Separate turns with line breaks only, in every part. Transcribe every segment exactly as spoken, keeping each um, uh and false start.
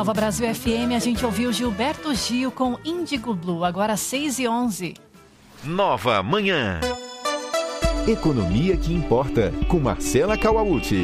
Nova Brasil F M, a gente ouviu Gilberto Gil com Índigo Blue, agora seis e onze.
Nova Manhã. Economia que importa, com Marcela Kawauchi.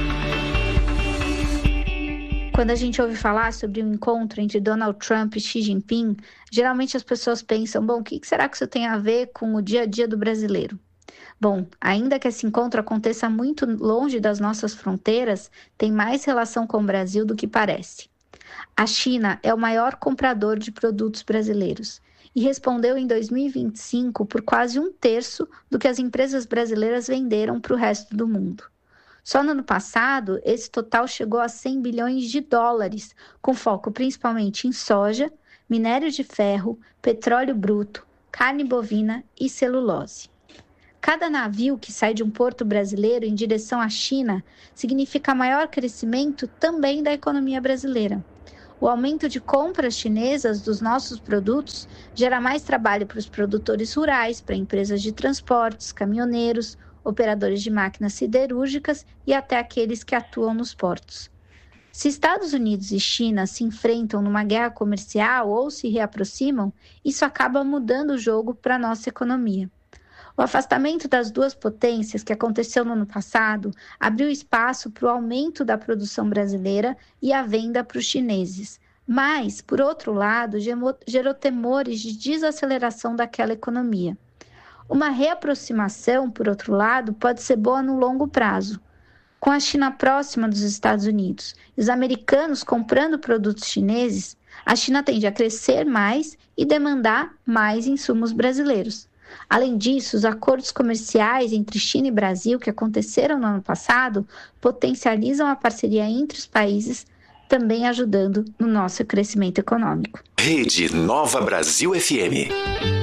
Quando a gente ouve falar sobre um encontro entre Donald Trump e Xi Jinping, geralmente as pessoas pensam, bom, o que será que isso tem a ver com o dia a dia do brasileiro? Bom, ainda que esse encontro aconteça muito longe das nossas fronteiras, tem mais relação com o Brasil do que parece. A China é o maior comprador de produtos brasileiros e respondeu em dois mil e vinte e cinco por quase um terço do que as empresas brasileiras venderam para o resto do mundo. Só no ano passado, esse total chegou a cem bilhões de dólares, com foco principalmente em soja, minério de ferro, petróleo bruto, carne bovina e celulose. Cada navio que sai de um porto brasileiro em direção à China significa maior crescimento também da economia brasileira. O aumento de compras chinesas dos nossos produtos gera mais trabalho para os produtores rurais, para empresas de transportes, caminhoneiros, operadores de máquinas siderúrgicas e até aqueles que atuam nos portos. Se Estados Unidos e China se enfrentam numa guerra comercial ou se reaproximam, isso acaba mudando o jogo para a nossa economia. O afastamento das duas potências que aconteceu no ano passado abriu espaço para o aumento da produção brasileira e a venda para os chineses. Mas, por outro lado, gerou temores de desaceleração daquela economia. Uma reaproximação, por outro lado, pode ser boa no longo prazo. Com a China próxima dos Estados Unidos e os americanos comprando produtos chineses, a China tende a crescer mais e demandar mais insumos brasileiros. Além disso, os acordos comerciais entre China e Brasil que aconteceram no ano passado potencializam a parceria entre os países, também ajudando no nosso crescimento econômico.
Rede Nova Brasil F M.